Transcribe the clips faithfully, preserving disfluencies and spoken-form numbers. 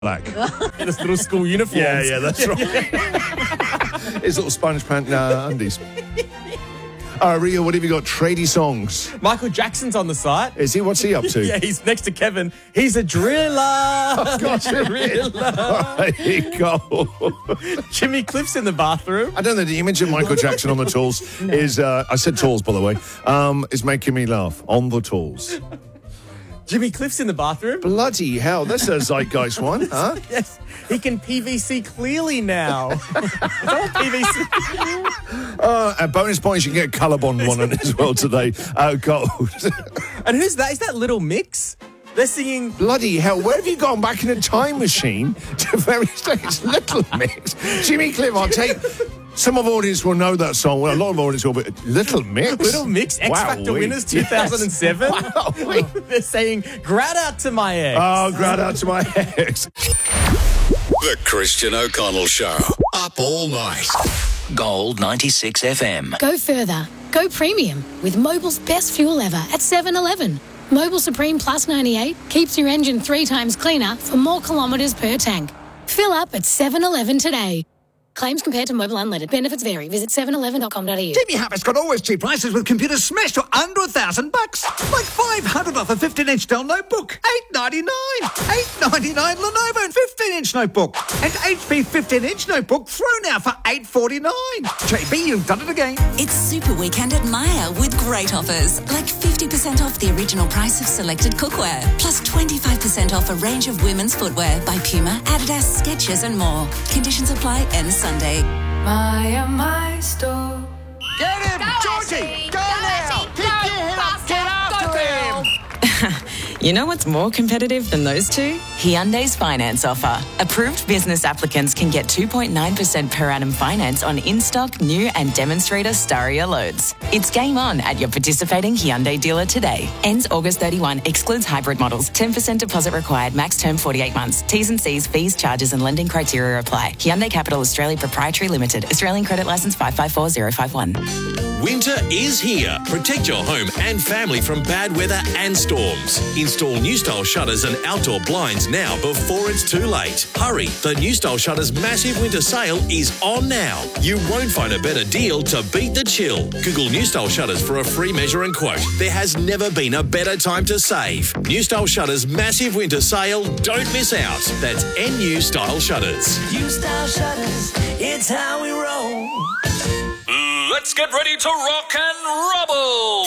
black. In his little school uniforms. Yeah, yeah, that's right. His little sponge pant uh, undies. All right, Rio, what have you got? Tradie songs. Michael Jackson's on the site. Is he? What's he up to? Yeah, he's next to Kevin. He's a driller. Oh, gosh, driller. All right, here you go. Jimmy Cliff's in the bathroom. I don't know, the image of Michael Jackson on the tools no. is, uh, I said tools, by the way, um, is making me laugh. On the tools. Jimmy Cliff's in the bathroom. Bloody hell, that's a zeitgeist one, huh? Yes, he can P V C clearly now. Is that what P V C? Uh, and bonus points, you can get a Colorbond one on it as well today. Oh, God. And who's that? Is that Little Mix? They're singing... Bloody hell, where have you gone back in a time machine to various states? Little Mix. Jimmy Cliff, I'll take... Some of our audience will know that song. Well, a lot of our audience will, but Little Mix? Little Mix, X wow, Factor we, winners two thousand seven. Yes. Wow, we, They're saying, grat out to my ex. Oh, grat out to my ex. The Christian O'Connell Show. Up all night. Gold ninety-six F M. Go further. Go premium with Mobil's best fuel ever at seven eleven. Mobil Supreme Plus ninety-eight keeps your engine three times cleaner for more kilometres per tank. Fill up at seven eleven today. Claims compared to Mobil Unleaded. Benefits vary. Visit seven eleven dot com dot a u. J B Harper's got always cheap prices with computers smashed to under a thousand bucks. Like five hundred off a fifteen inch Dell notebook. eight ninety-nine. eight ninety-nine Lenovo fifteen inch notebook. And H P fifteen inch notebook through now for eight forty-nine. J B, you've done it again. It's Super Weekend at Myer with great offers. Like fifty percent off the original price of selected cookware. Plus twenty-five percent off a range of women's footwear by Puma, Adidas, Skechers and more. Conditions apply and Sunday. Myer, my store. Get him, go Georgie! Ashley. Go, go now! Keep your head up! Get after him! You know what's more competitive than those two? Hyundai's finance offer. Approved business applicants can get two point nine percent per annum finance on in-stock, new and demonstrator Staria loads. It's game on at your participating Hyundai dealer today. Ends August thirty-first. Excludes hybrid models. ten percent deposit required. Max term forty-eight months. T's and C's, fees, charges and lending criteria apply. Hyundai Capital Australia Proprietary Limited. Australian Credit Licence five five four zero five one. Winter is here. Protect your home and family from bad weather and storms. Install New Style shutters and outdoor blinds now before it's too late. Hurry, the New Style Shutters massive winter sale is on now. You won't find a better deal to beat the chill. Google New Style Shutters for a free measure and quote. There has never been a better time to save. New Style Shutters massive winter sale. Don't miss out. That's N U Style Shutters. New Style Shutters, it's how we roll. Let's get ready to rock and rubble.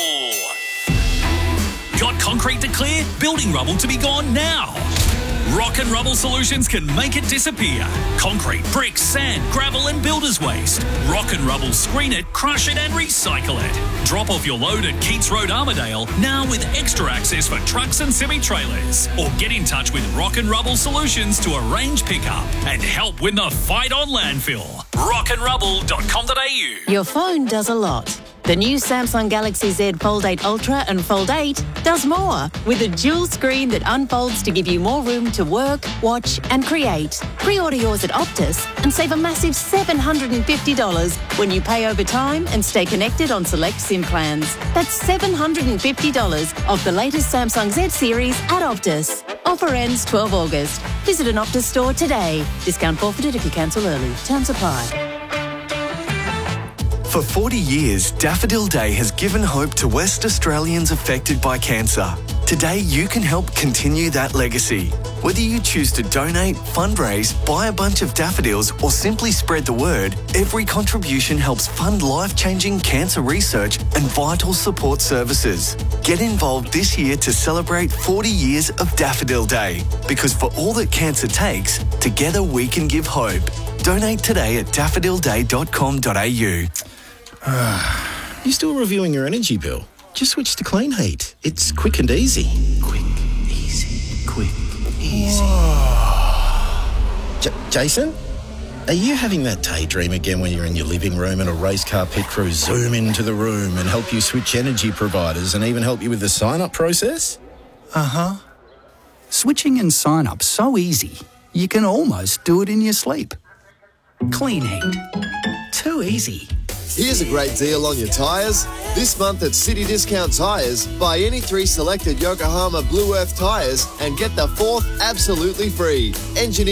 Got concrete to clear? Building rubble to be gone now. Rock and Rubble Solutions can make it disappear. Concrete, bricks, sand, gravel and builder's waste. Rock and Rubble screen it, crush it and recycle it. Drop off your load at Keats Road, Armidale, now with extra access for trucks and semi-trailers. Or get in touch with Rock and Rubble Solutions to arrange pickup and help win the fight on landfill. rock and rubble dot com dot a u. Your phone does a lot. The new Samsung Galaxy Z Fold eight Ultra and Fold eight does more, with a dual screen that unfolds to give you more room to work, watch and create. Pre-order yours at Optus and save a massive seven hundred fifty dollars when you pay over time and stay connected on select SIM plans. That's seven hundred fifty dollars off the latest Samsung Z series at Optus. Offer ends twelfth of August. Visit an Optus store today. Discount forfeited if you cancel early. Terms apply. For forty years, Daffodil Day has given hope to West Australians affected by cancer. Today, you can help continue that legacy. Whether you choose to donate, fundraise, buy a bunch of daffodils, or simply spread the word, every contribution helps fund life-changing cancer research and vital support services. Get involved this year to celebrate forty years of Daffodil Day. Because for all that cancer takes, together we can give hope. Donate today at daffodil day dot com dot a u. You still reviewing your energy bill? Just switch to Clean Heat. It's quick and easy. Quick, easy, quick, easy. J- Jason, are you having that daydream again when you're in your living room and a race car pit crew zoom into the room and help you switch energy providers and even help you with the sign-up process? Uh-huh. Switching and sign-up so easy, you can almost do it in your sleep. Clean Heat. Too easy. Here's a great deal on your tyres. This month at City Discount Tyres, buy any three selected Yokohama Blue Earth tyres and get the fourth absolutely free. Engineered